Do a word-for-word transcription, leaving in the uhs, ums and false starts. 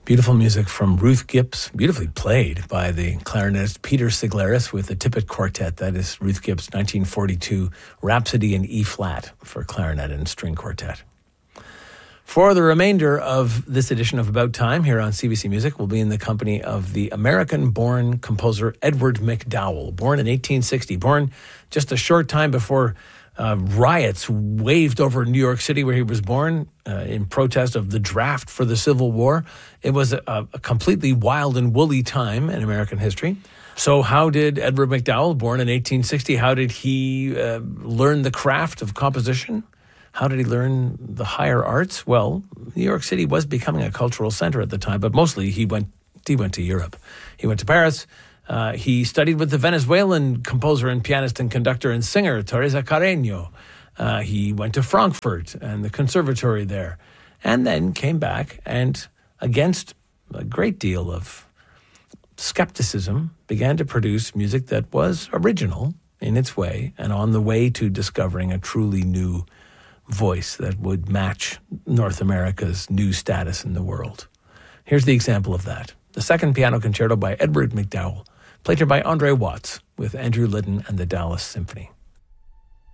Beautiful music from Ruth Gibbs, beautifully played by the clarinetist Peter Siglaris with the Tippett Quartet. That is Ruth Gibbs' nineteen forty-two Rhapsody in E-flat for clarinet and string quartet. For the remainder of this edition of About Time here on C B C Music, we'll be in the company of the American-born composer Edward MacDowell, born in eighteen sixty, born just a short time before Uh, riots waved over New York City, where he was born, uh, in protest of the draft for the Civil War. It was a, a completely wild and woolly time in American history. So how did Edward MacDowell, born in eighteen sixty, how did he uh, learn the craft of composition? How did he learn the higher arts? Well, New York City was becoming a cultural center at the time, but mostly he went he went to Europe. He went to Paris. Uh, he studied with the Venezuelan composer and pianist and conductor and singer Teresa Carreño. Uh, he went to Frankfurt and the conservatory there, and then came back and, against a great deal of skepticism, began to produce music that was original in its way and on the way to discovering a truly new voice that would match North America's new status in the world. Here's the example of that. The second piano concerto by Edward MacDowell, played here by Andre Watts with Andrew Liddon and the Dallas Symphony.